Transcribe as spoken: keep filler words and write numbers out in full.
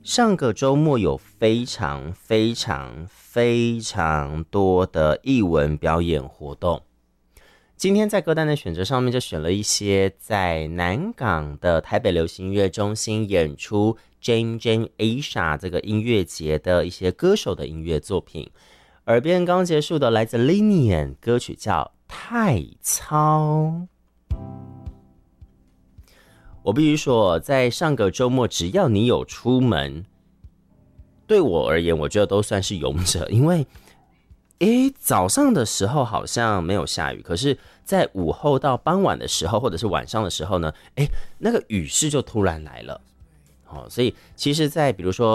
上个周末有非常非常非常多的艺文表演活动。今天在歌单的选择上面就选了一些在南港的台北流行音乐中心演出 Jam Jam Asia 这个音乐节的一些歌手的音乐作品。耳边刚结束的来自 Linian 歌曲叫太操。我必须说，在上个周末只要你有出门，对我而言我觉得都算是勇者，因为诶早上的时候好像没有下雨，可是在午后到傍晚的时候或者是晚上的时候呢，诶那个雨势就突然来了。哦，所以其实在比如说